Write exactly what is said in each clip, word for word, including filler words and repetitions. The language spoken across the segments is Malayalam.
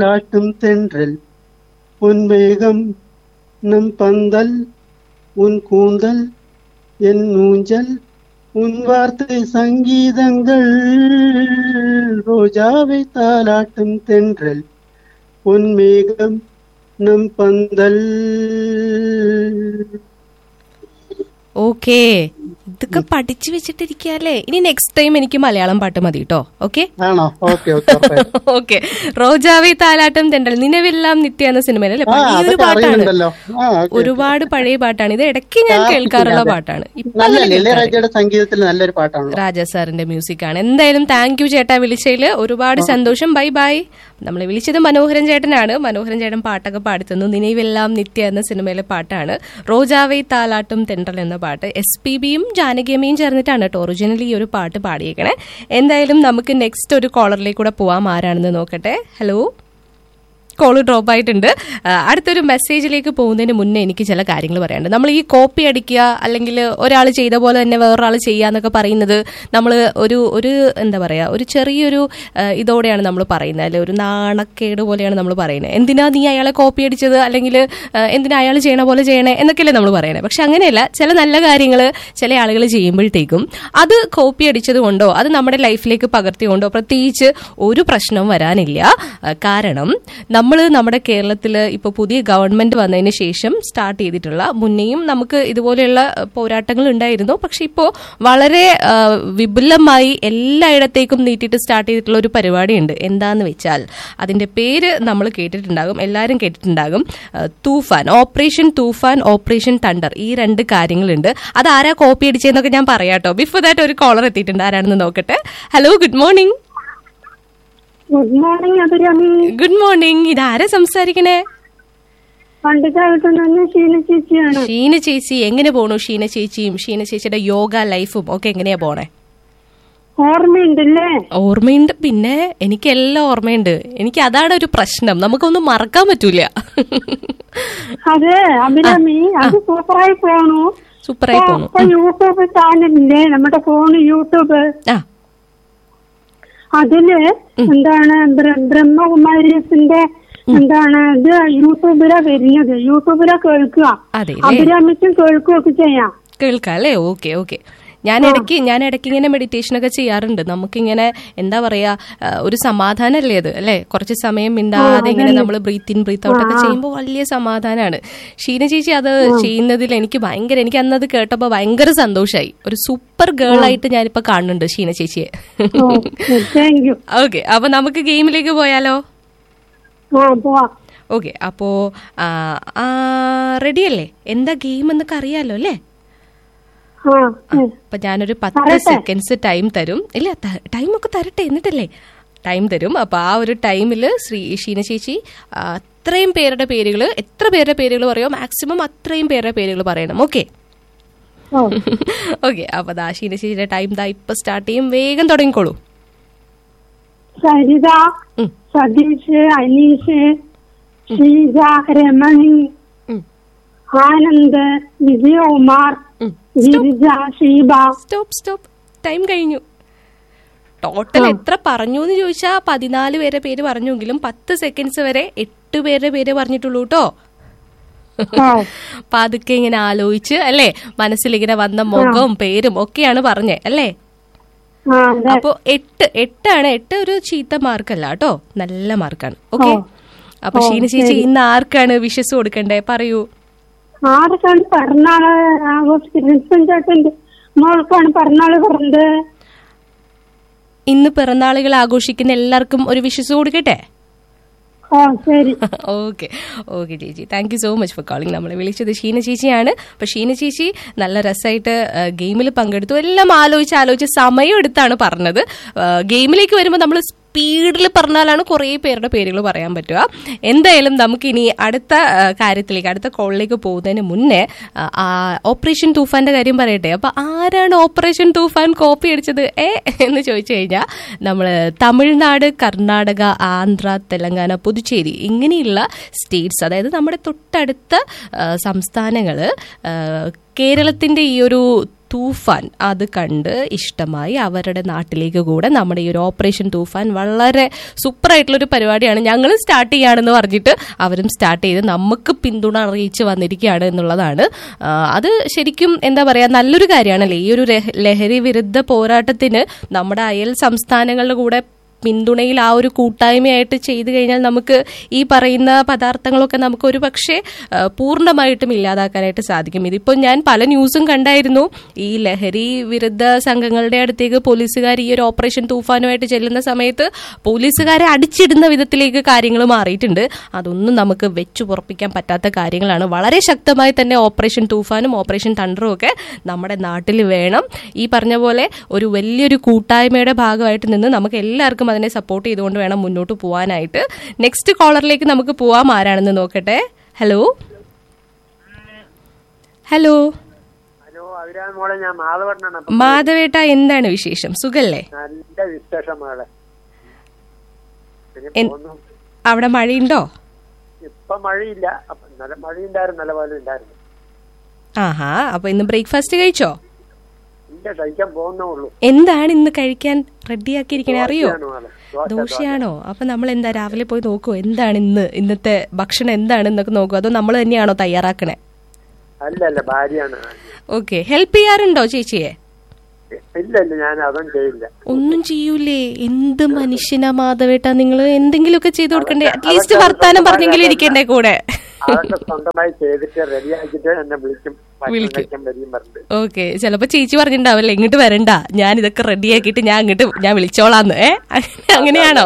காட்டும் தென்றல் உன் மேகம் நம் பந்தல் உன் கூந்தல் என் ஊஞ்சல் உன் வார்த்தை சங்கீதங்கள் ரோஜாவை தாலாட்டும் தென்றல் உன் மேகம் நம் பந்தல். ഓക്കേ, ഇതൊക്കെ പഠിച്ചു വെച്ചിട്ടിരിക്കല്ലേ. ഇനി നെക്സ്റ്റ് ടൈം എനിക്ക് മലയാളം പാട്ട് മതി കേട്ടോ. Okay okay. റോജാവി താലാട്ടം തെണ്ടൽ നിലവെല്ലാം നിത്യ എന്ന സിനിമയിലല്ലേ പഴയൊരു പാട്ടാണ്, ഒരുപാട് പഴയ പാട്ടാണ്. ഇത് ഇടയ്ക്ക് ഞാൻ കേൾക്കാറുള്ള പാട്ടാണ്. സംഗീതത്തിൽ നല്ലൊരു പാട്ടാണ്, രാജാ സാറിന്റെ മ്യൂസിക് ആണ്. എന്തായാലും താങ്ക് യു ചേട്ടാ, വിളിച്ചതിൽ ഒരുപാട് സന്തോഷം. Bye bye. നമ്മളെ വിളിച്ചത് മനോഹരൻ ചേട്ടനാണ്. മനോഹരൻ ചേട്ടൻ പാട്ടൊക്കെ പാടിത്തന്നു. നിലവെല്ലാം നിത്യ എന്ന സിനിമയിലെ പാട്ടാണ് റോജാവി താലാട്ടും തെണ്ടൽ എന്ന പാട്ട്. എസ് പി ബിയും ജാനകിയമ്മയും ചേർന്നിട്ടാണ് കേട്ടോ ഒറിജിനലി ഈ ഒരു പാട്ട് പാടിയേക്കണേ. എന്തായാലും നമുക്ക് നെക്സ്റ്റ് ഒരു കോളറിലേക്ക് കൂടെ പോവാം. ആരാണെന്ന് നോക്കട്ടെ. ഹലോ, കോള് ഡ്രോപ്പ് ആയിട്ടുണ്ട്. അടുത്തൊരു മെസ്സേജിലേക്ക് പോകുന്നതിന് മുന്നേ എനിക്ക് ചില കാര്യങ്ങൾ പറയാനുണ്ട്. നമ്മൾ ഈ കോപ്പി അടിക്കുക അല്ലെങ്കിൽ ഒരാൾ ചെയ്ത പോലെ തന്നെ വേറൊരാൾ ചെയ്യാന്നൊക്കെ പറയുന്നത് നമ്മൾ ഒരു ഒരു എന്താ പറയാ ഒരു ചെറിയൊരു ഇതോടെയാണ് നമ്മൾ പറയുന്നത്, അല്ലെ ഒരു നാണക്കേട് പോലെയാണ് നമ്മൾ പറയുന്നത്. എന്തിനാ നീ അയാളെ കോപ്പി അടിച്ചത്, അല്ലെങ്കിൽ എന്തിനാ അയാൾ ചെയ്യണ പോലെ ചെയ്യണേ എന്നൊക്കെയല്ലേ നമ്മൾ പറയണേ. പക്ഷെ അങ്ങനെയല്ല, ചില നല്ല കാര്യങ്ങൾ ചില ആളുകൾ ചെയ്യുമ്പോഴത്തേക്കും അത് കോപ്പി അടിച്ചത് കൊണ്ടോ അത് നമ്മുടെ ലൈഫിലേക്ക് പകർത്തിക്കൊണ്ടോ പ്രത്യേകിച്ച് ഒരു പ്രശ്നവും വരാനില്ല. കാരണം നമ്മൾ നമ്മുടെ കേരളത്തിൽ ഇപ്പോൾ പുതിയ ഗവൺമെന്റ് വന്നതിന് ശേഷം സ്റ്റാർട്ട് ചെയ്തിട്ടുള്ള, മുന്നേയും നമുക്ക് ഇതുപോലെയുള്ള പോരാട്ടങ്ങൾ ഉണ്ടായിരുന്നു, പക്ഷെ ഇപ്പോൾ വളരെ വിപുലമായി എല്ലായിടത്തേക്കും നീട്ടിയിട്ട് സ്റ്റാർട്ട് ചെയ്തിട്ടുള്ള ഒരു പരിപാടിയുണ്ട്. എന്താന്ന് വെച്ചാൽ അതിന്റെ പേര് നമ്മൾ കേട്ടിട്ടുണ്ടാകും, എല്ലാവരും കേട്ടിട്ടുണ്ടാകും. തൂഫാൻ, ഓപ്പറേഷൻ തൂഫാൻ, ഓപ്പറേഷൻ തണ്ടർ, ഈ രണ്ട് കാര്യങ്ങളുണ്ട്. അത് ആരാ കോപ്പി അടിച്ചതെന്നൊക്കെ ഞാൻ പറയാട്ടോ. ബിഫോർ ദാറ്റ് ഒരു കോളർ എത്തിയിട്ടുണ്ട്. ആരാണെന്ന് നോക്കട്ടെ. Hello, good morning. Good morning Abhirami. Good morning. ഇതാരാ സംസാരിക്കണേ? ഷീന ചേച്ചിയാണ്. ഷീന ചേച്ചി, എങ്ങനെ പോണു ഷീന ചേച്ചിയും ഷീന ചേച്ചിയുടെ യോഗ ലൈഫും ഒക്കെ എങ്ങനെയാ പോണേ? ഓർമ്മയുണ്ടല്ലേ? ഓർമ്മയുണ്ട്, പിന്നെ എനിക്കെല്ലാം ഓർമ്മയുണ്ട്. എനിക്ക് അതാണ് ഒരു പ്രശ്നം, നമുക്കൊന്നും മറക്കാൻ പറ്റൂല. അതെ അഭിരാമി, അത് സൂപ്പറായി പോണു. സൂപ്പറായി പോണു. യൂട്യൂബ് ചാനലില്ലേ നമ്മുടെ ഫോണ്, യൂട്യൂബ്, അതില് എന്താണ് ബ്രഹ്മകുമാരീസിന്റെ എന്താണ് ഇത് യൂട്യൂബിലാ വരുന്നത്. യൂട്യൂബിലാ കേൾക്കുക, അഭിരാമിക്കും കേൾക്കുകയൊക്കെ ചെയ്യാം. കേൾക്കാം അല്ലേ? Okay okay. ഞാൻ ഇടയ്ക്ക് ഞാൻ ഇടയ്ക്ക് ഇങ്ങനെ മെഡിറ്റേഷൻ ഒക്കെ ചെയ്യാറുണ്ട്. നമുക്കിങ്ങനെ എന്താ പറയാ ഒരു സമാധാനമല്ലേ അത്, അല്ലെ? കുറച്ച് സമയം മിണ്ടാതെ ഇങ്ങനെ നമ്മൾ ബ്രീത്ത് ഇൻ ബ്രീത്ത് ഔട്ട് ഒക്കെ ചെയ്യുമ്പോൾ വലിയ സമാധാനമാണ്. ഷീന ചേച്ചി അത് ചെയ്യുന്നതിൽ എനിക്ക് ഭയങ്കര, എനിക്ക് അന്നത് കേട്ടപ്പോൾ ഭയങ്കര സന്തോഷമായി. ഒരു സൂപ്പർ ഗേൾ ആയിട്ട് ഞാനിപ്പോ കാണുന്നുണ്ട് ഷീന ചേച്ചിയെ. ഓക്കെ, അപ്പൊ നമുക്ക് ഗെയിമിലേക്ക് പോയാലോ? ഓക്കെ, അപ്പോ റെഡിയല്ലേ? എന്താ ഗെയിം എന്നൊക്കെ അറിയാലോ അല്ലേ? അപ്പൊ ഞാനൊരു പത്ത് സെക്കൻഡ്സ് ടൈം തരും. ഇല്ല, ടൈമൊക്കെ തരട്ടെ, എന്നിട്ടല്ലേ ടൈം തരും. അപ്പൊ ആ ഒരു ടൈമിൽ ശ്രീ ഷീന ചേച്ചി അത്രയും പേരുടെ പേരുകൾ, എത്ര പേരുടെ പേരുകൾ പറയോ മാക്സിമം അത്രയും പേരുടെ പേരുകൾ പറയണം. Okay okay. അപ്പൊ ദാ ഷീന ചേച്ചിയുടെ ടൈം ദാ ഇപ്പൊ സ്റ്റാർട്ട് ചെയ്യും. വേഗം തുടങ്ങിക്കോളൂ. Saritha, Satheesh, Aneesh, Sheeja, Ramani, Anand, Vijayakumar, stop stop. Time കഴിഞ്ഞു. ടോട്ടൽ എത്ര പറഞ്ഞു എന്ന് ചോദിച്ചാ പതിനാല് പേരുടെ പേര് പറഞ്ഞെങ്കിലും പത്ത് സെക്കൻഡ്സ് വരെ എട്ട് പേരുടെ പേര് പറഞ്ഞിട്ടുള്ളൂ കേട്ടോ. അപ്പൊ അതൊക്കെ ഇങ്ങനെ ആലോചിച്ച് അല്ലേ, മനസ്സിലിങ്ങനെ വന്ന മുഖവും പേരും ഒക്കെയാണ് പറഞ്ഞേ അല്ലേ? അപ്പൊ എട്ട് എട്ടാണ്. എട്ട് ഒരു ചീത്ത മാർക്കല്ല കേട്ടോ, നല്ല മാർക്കാണ്. ഓക്കെ, അപ്പൊ ഷീന ചേച്ചി ഇന്ന് ആർക്കാണ് വിഷസ് കൊടുക്കണ്ടേ? പറയൂ. ആർക്കാണ് പിറന്നാള് ആഘോഷിക്കുന്നത്? മോൾക്കാണ് പിറന്നാള് പറഞ്ഞത്. ഇന്ന് പിറന്നാളുകൾ ആഘോഷിക്കുന്ന എല്ലാവർക്കും ഒരു വിഷസ് കൊടുക്കട്ടെ? ഓക്കെ ഓക്കെ ചേച്ചി, thank you so much for calling. നമ്മളെ വിളിച്ചത് ഷീന ചേച്ചിയാണ്. അപ്പൊ ഷീന ചേച്ചി നല്ല രസമായിട്ട് ഗെയിമിൽ പങ്കെടുത്തു. എല്ലാം ആലോചിച്ച് ആലോചിച്ച് സമയം എടുത്താണ് പറഞ്ഞത്. ഗെയിമിലേക്ക് വരുമ്പോൾ നമ്മൾ സ്പീഡിൽ പറഞ്ഞാലാണ് കുറേ പേരുടെ പേരുകൾ പറയാൻ പറ്റുക. എന്തായാലും നമുക്കിനി അടുത്ത കാര്യത്തിലേക്ക്, അടുത്ത കോളിലേക്ക് പോകുന്നതിന് മുന്നേ ഓപ്പറേഷൻ തൂഫാന്റെ കാര്യം പറയട്ടെ. അപ്പൊ ആരാണ് ഓപ്പറേഷൻ തൂഫാൻ കോപ്പി അടിച്ചത് ഏ എന്ന് ചോദിച്ചു കഴിഞ്ഞാൽ നമ്മൾ തമിഴ്നാട്, കർണാടക, ആന്ധ്ര, തെലങ്കാന, പുതുച്ചേരി ഇങ്ങനെയുള്ള സ്റ്റേറ്റ്സ്, അതായത് നമ്മുടെ തൊട്ടടുത്ത സംസ്ഥാനങ്ങള് കേരളത്തിന്റെ ഈ ഒരു തൂഫാൻ അത് കണ്ട് ഇഷ്ടമായി അവരുടെ നാട്ടിലേക്ക് കൂടെ നമ്മുടെ ഈ ഒരു ഓപ്പറേഷൻ തൂഫാൻ വളരെ സൂപ്പർ ആയിട്ടുള്ളൊരു പരിപാടിയാണ്, ഞങ്ങൾ സ്റ്റാർട്ട് ചെയ്യാണെന്ന് പറഞ്ഞിട്ട് അവരും സ്റ്റാർട്ട് ചെയ്ത് നമുക്ക് പിന്തുണ അറിയിച്ച് വന്നിരിക്കുകയാണ് എന്നുള്ളതാണ്. അത് ശരിക്കും എന്താ പറയാ നല്ലൊരു കാര്യമാണല്ലേ. ഈ ഒരു ലഹരി വിരുദ്ധ പോരാട്ടത്തിന് നമ്മുടെ അയൽ സംസ്ഥാനങ്ങളുടെ കൂടെ പിന്തുണയിൽ ആ ഒരു കൂട്ടായ്മയായിട്ട് ചെയ്തു കഴിഞ്ഞാൽ നമുക്ക് ഈ പറയുന്ന പദാർത്ഥങ്ങളൊക്കെ നമുക്ക് ഒരു പക്ഷേ പൂർണ്ണമായിട്ടും ഇല്ലാതാക്കാനായിട്ട് സാധിക്കും. ഇതിപ്പോൾ ഞാൻ പല ന്യൂസും കണ്ടായിരുന്നു, ഈ ലഹരി വിരുദ്ധ സംഘങ്ങളുടെ അടുത്തേക്ക് പോലീസുകാർ ഈ ഒരു ഓപ്പറേഷൻ തൂഫാനുമായിട്ട് ചെല്ലുന്ന സമയത്ത് പോലീസുകാരെ അടിച്ചിടുന്ന വിധത്തിലേക്ക് കാര്യങ്ങൾ മാറിയിട്ടുണ്ട്. അതൊന്നും നമുക്ക് വെച്ചു പൊറപ്പിക്കാൻ പറ്റാത്ത കാര്യങ്ങളാണ്. വളരെ ശക്തമായി തന്നെ ഓപ്പറേഷൻ തൂഫാനും ഓപ്പറേഷൻ തണ്ടറും ഒക്കെ നമ്മുടെ നാട്ടിൽ വേണം. ഈ പറഞ്ഞ പോലെ ഒരു വലിയൊരു കൂട്ടായ്മയുടെ ഭാഗമായിട്ട് നിന്ന് നമുക്ക് എല്ലാവർക്കും അതിനെ സപ്പോർട്ട് ചെയ്തുകൊണ്ട് വേണം മുന്നോട്ട് പോകാനായിട്ട്. നെക്സ്റ്റ് കോളറിലേക്ക് നമുക്ക് പോവാം. ആരാണെന്ന് നോക്കട്ടെ. ഹലോ ഹലോ ഹലോ മോളെ, ഞാൻ മാധവേട്ടനാണ്. മാധവേട്ട, എന്താണ് വിശേഷം? സുഖല്ലേ? നല്ല വിശേഷം മോളെ. അവിടെ മഴയുണ്ടോ? ഇപ്പൊ മഴയില്ല, നല്ല മഴയുണ്ടായിരുന്നു, നല്ല പോലെ ഉണ്ടായിരുന്നു. ആഹാ, അപ്പൊ ഇന്ന് ബ്രേക്ക്ഫാസ്റ്റ് കഴിച്ചോ? ഇല്ല, കഴിക്കാൻ പോകുന്നേ ഉള്ളൂ. എന്താണ് ഇന്ന് കഴിക്കാൻ റെഡിയാക്കിയിരിക്കണേ അറിയോ? ദോശയാണോ? അപ്പൊ നമ്മൾ എന്താ രാവിലെ പോയി നോക്കുവോ എന്താണ് ഇന്ന് ഇന്നത്തെ ഭക്ഷണം എന്താണെന്നൊക്കെ നോക്കുവോ, അതോ നമ്മൾ തന്നെയാണോ തയ്യാറാക്കണേ? അല്ല അല്ല, ഭാര്യയാണ്. ഓക്കെ, ഹെൽപ്പ് ചെയ്യാറുണ്ടോ ചേച്ചിയെ? ഇല്ല ഇല്ല, ഞാൻ അതൊന്നും ചെയ്യില്ല. ഒന്നും ചെയ്യൂലേ? എന്ത് മനുഷ്യനാ മാധവേട്ടാ നിങ്ങള്. എന്തെങ്കിലുമൊക്കെ ചെയ്തു കൊടുക്കണ്ടേ? അറ്റ്ലീസ്റ്റ് വർത്താനം പറഞ്ഞെങ്കിലും ഇരിക്കണ്ടേ കൂടെ? സ്വന്തമായി ചെയ്തിട്ട് റെഡിയാക്കിട്ട് എന്നെ വിളിക്കും. ഓക്കെ, ചിലപ്പോ ചേച്ചി പറഞ്ഞിട്ടുണ്ടാവല്ലേ ഇങ്ങോട്ട് വരണ്ട, ഞാൻ ഇതൊക്കെ റെഡിയാക്കിയിട്ട് ഞാൻ ഇങ്ങോട്ട് ഞാൻ വിളിച്ചോളാന്ന്. ഏ അങ്ങനെയാണോ?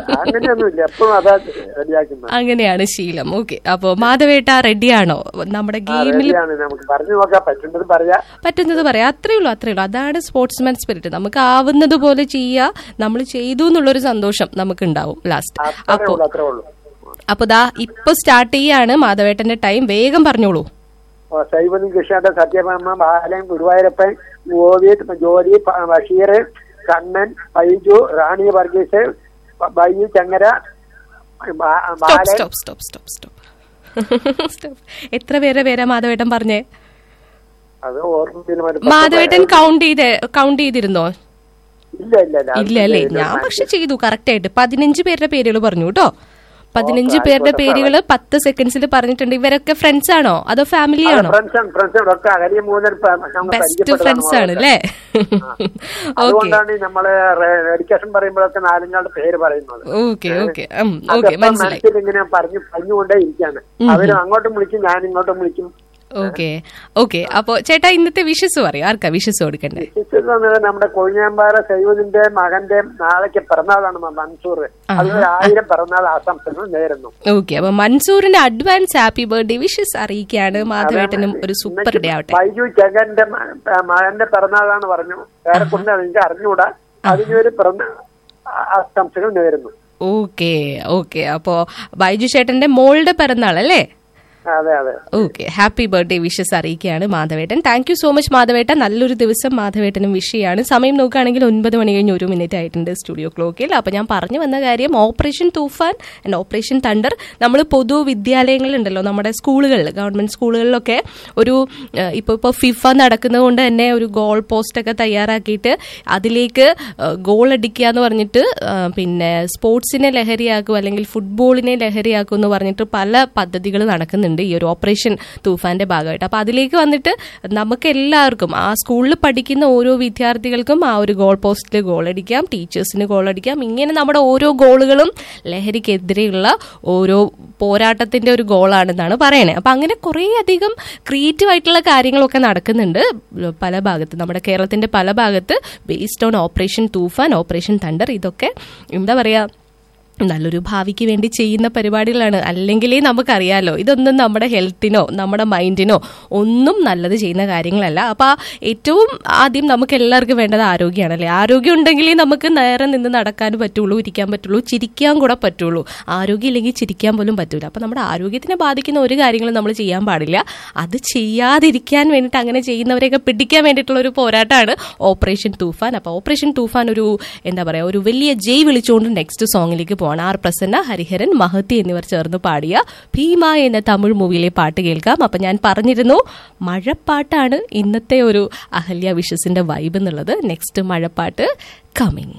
അങ്ങനെയാണ് ശീലം. ഓക്കെ, അപ്പൊ മാധവേട്ട റെഡിയാണോ? നമ്മുടെ ഗെയിമിൽ പറ്റുന്നത് പറയാം. അത്രേ ഉള്ളൂ അത്രേ ഉള്ളൂ അതാണ് സ്പോർട്സ്മാൻ സ്പിരിറ്റ്. നമുക്ക് ആവുന്നത് പോലെ ചെയ്യാ, നമ്മൾ ചെയ്തു എന്നുള്ളൊരു സന്തോഷം നമുക്ക് ഉണ്ടാവും ലാസ്റ്റ്. അപ്പൊ അപ്പൊ ദാ ഇപ്പൊ സ്റ്റാർട്ട് ചെയ്യാണ് മാധവേട്ടന്റെ ടൈം. വേഗം പറഞ്ഞോളൂ. സൈവനും കൃഷ്ണന്റെ സത്യഭാമ, ബാലൻ, ഗുരുവായൂരപ്പൻ, ഗോവിന്ദ്, ജോലി, ബഷീർ, കണ്ണൻ, ബൈജു, റാണി വർഗീസ്, ബൈജു ചങ്ങര, എത്ര പേരെ പേരാ മാധവേട്ടൻ പറഞ്ഞേ? അത് ഓർമ്മ. മാധവേട്ടൻ കൗണ്ട് ചെയ്ത് കൗണ്ട് ചെയ്തിരുന്നോ? ഇല്ല ഇല്ല ഇല്ല അല്ലേ? ഞാൻ പക്ഷെ ചെയ്തു കറക്റ്റ് ആയിട്ട്. പതിനഞ്ച് പേരുടെ പേരുകൾ പറഞ്ഞു കേട്ടോ. പതിനഞ്ച് പേരുടെ പേരുകൾ പത്ത് സെക്കൻഡ്സിൽ പറഞ്ഞിട്ടുണ്ട്. ഇവരൊക്കെ ഫ്രണ്ട്സ് ആണോ അതോ ഫാമിലി ആണോ? ബെസ്റ്റ് ഫ്രണ്ട്സ് ആണ് അല്ലേ? ഓക്കെ ഓക്കെ ഓക്കെ, മനസ്സിലായി. പറഞ്ഞുകൊണ്ടേ ഇരിക്കാണ്. അവരും അങ്ങോട്ടും വിളിക്കും, ഞാൻ ഇങ്ങോട്ടും വിളിക്കും. ഓക്കെ ഓക്കെ, അപ്പൊ ചേട്ടാ ഇന്നത്തെ വിഷസ് പറയും. ആർക്കാ വിഷസ് കൊടുക്കണ്ടേ? വിഷസ് നമ്മുടെ കൊഴിഞ്ഞാമ്പാറ സൈവദിന്റെ മകന്റെ നാളേക്ക് പിറന്നാളാണ് മൻസൂർ. അതുപോലെ ആയിരം പിറന്നാൾ ആശംസകൾ നേരുന്നു. ഓക്കെ, അപ്പൊ മൻസൂറിന്റെ അഡ്വാൻസ് ഹാപ്പി ബർത്ത്ഡേ വിഷസ് അറിയിക്കുകയാണ്. മാധവേട്ടനും ഒരു സൂപ്പർ ഡേ ആവട്ടെ. ബൈജു ജഗന്റെ മകന്റെ പിറന്നാളാണ് പറഞ്ഞു. വേറെ കൊണ്ടാണ് എനിക്ക് അറിഞ്ഞുകൂടാ. അതിനൊരു പിറന്നാൾ ആശംസകൾ നേരുന്നു. ഓക്കെ ഓക്കെ, അപ്പൊ ബൈജു ചേട്ടന്റെ മോളുടെ പിറന്നാൾ അല്ലേ? അതെ അതെ. ഓക്കെ, ഹാപ്പി ബർത്ത്ഡേ വിഷസ് അറിയിക്കുകയാണ് മാധവേട്ടൻ. Thank you so much മാധവേട്ടൻ. നല്ലൊരു ദിവസം മാധവേട്ടനും വിഷ് ചെയ്യാണ്. സമയം നോക്കുകയാണെങ്കിൽ ഒൻപത് മണി കഴിഞ്ഞ് ഒരു മിനിറ്റ് ആയിട്ടുണ്ട് സ്റ്റുഡിയോ ക്ലോക്കിൽ. അപ്പൊ ഞാൻ പറഞ്ഞു വന്ന കാര്യം operation Toofan and operation thunder നമ്മൾ പൊതുവിദ്യാലയങ്ങളുണ്ടല്ലോ, നമ്മുടെ സ്കൂളുകളിൽ, ഗവൺമെന്റ് സ്കൂളുകളിലൊക്കെ ഒരു ഇപ്പോൾ ഇപ്പോൾ ഫിഫ നടക്കുന്നത് കൊണ്ട് തന്നെ ഒരു ഗോൾ പോസ്റ്റ് ഒക്കെ തയ്യാറാക്കിയിട്ട് അതിലേക്ക് ഗോൾ അടിക്കുക എന്ന് പറഞ്ഞിട്ട് പിന്നെ സ്പോർട്സിനെ ലഹരിയാക്കും അല്ലെങ്കിൽ ഫുട്ബോളിനെ ലഹരിയാക്കും എന്ന് പറഞ്ഞിട്ട് പല പദ്ധതികൾ നടക്കുന്നുണ്ട് ഈ ഒരു ഓപ്പറേഷൻ തൂഫാന്റെ ഭാഗമായിട്ട്. അപ്പൊ അതിലേക്ക് വന്നിട്ട് നമുക്ക് എല്ലാവർക്കും ആ സ്കൂളിൽ പഠിക്കുന്ന ഓരോ വിദ്യാർത്ഥികൾക്കും ആ ഒരു ഗോൾ പോസ്റ്റിൽ ഗോൾ അടിക്കാം, ടീച്ചേഴ്സിന് ഗോൾ അടിക്കാം. ഇങ്ങനെ നമ്മുടെ ഓരോ ഗോളുകളും ലഹരിക്കെതിരെയുള്ള ഓരോ പോരാട്ടത്തിന്റെ ഒരു ഗോളാണെന്നാണ് പറയണത്. അപ്പൊ അങ്ങനെ കുറേ അധികം ക്രിയേറ്റീവ് ആയിട്ടുള്ള കാര്യങ്ങളൊക്കെ നടക്കുന്നുണ്ട് പല ഭാഗത്ത്, നമ്മുടെ കേരളത്തിന്റെ പല ഭാഗത്ത് based on operation Toofan, operation thunder. ഇതൊക്കെ എന്താ പറയാ നല്ലൊരു ഭാവിക്ക് വേണ്ടി ചെയ്യുന്ന പരിപാടികളാണ്. അല്ലെങ്കിലേ നമുക്കറിയാലോ ഇതൊന്നും നമ്മുടെ ഹെൽത്തിനോ നമ്മുടെ മൈൻഡിനോ ഒന്നും നല്ലത് ചെയ്യുന്ന കാര്യങ്ങളല്ല. അപ്പൊ ഏറ്റവും ആദ്യം നമുക്ക് എല്ലാവർക്കും വേണ്ടത് ആരോഗ്യമാണല്ലേ. ആരോഗ്യം ഉണ്ടെങ്കിലേ നമുക്ക് നേരെ നിന്ന് നടക്കാൻ പറ്റുള്ളൂ, ഇരിക്കാൻ പറ്റുള്ളൂ, ചിരിക്കാൻ കൂടെ പറ്റുള്ളൂ. ആരോഗ്യം ഇല്ലെങ്കിൽ ചിരിക്കാൻ പോലും പറ്റൂല. അപ്പൊ നമ്മുടെ ആരോഗ്യത്തിനെ ബാധിക്കുന്ന ഒരു കാര്യങ്ങളും നമ്മൾ ചെയ്യാൻ പാടില്ല. അത് ചെയ്യാതിരിക്കാൻ വേണ്ടിയിട്ട് അങ്ങനെ ചെയ്യുന്നവരെയൊക്കെ പിടിക്കാൻ വേണ്ടിയിട്ടുള്ള ഒരു പോരാട്ടമാണ് ഓപ്പറേഷൻ തൂഫാൻ. അപ്പൊ ഓപ്പറേഷൻ തൂഫാൻ ഒരു എന്താ പറയാ ഒരു വലിയ ജയ് വിളിച്ചുകൊണ്ട് നെക്സ്റ്റ് സോങ്ങിലേക്ക് പോവാണ്. ആർ പ്രസന്ന, ഹരിഹരൻ, മഹത്തി എന്നിവർ ചേർന്ന് പാടിയ ഭീമ എന്ന തമിഴ് മൂവിയിലെ പാട്ട് കേൾക്കാം. അപ്പൊ ഞാൻ പറഞ്ഞിരുന്നു മഴപ്പാട്ടാണ് ഇന്നത്തെ ഒരു അഹല്യ വിഷസിന്റെ വൈബ് എന്നുള്ളത്. Next മഴപ്പാട്ട് coming.